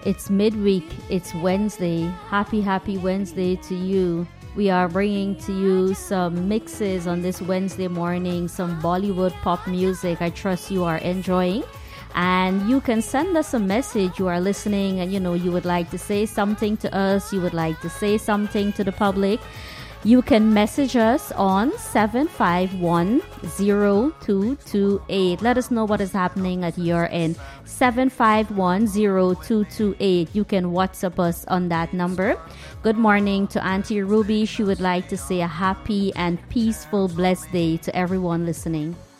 It's midweek. It's Wednesday. Happy Wednesday to you. We are bringing to you some mixes on this Wednesday morning, some Bollywood pop music. I trust you are enjoying. And you can send us a message. You are listening and, you would like to say something to us. You would like to say something to the public. You can message us on 7510228. Let us know what is happening at your end. 7510228. You can WhatsApp us on that number. Good morning to Auntie Ruby. She would like to say a happy and peaceful, blessed day to everyone listening.